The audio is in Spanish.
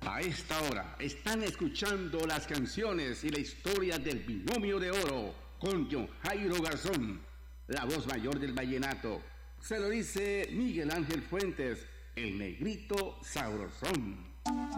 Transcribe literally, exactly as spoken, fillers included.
A esta hora están escuchando las canciones y la historia del Binomio de Oro con John Jairo Garzón, la voz mayor del vallenato. Se lo dice Miguel Ángel Fuentes, el negrito sabrosón.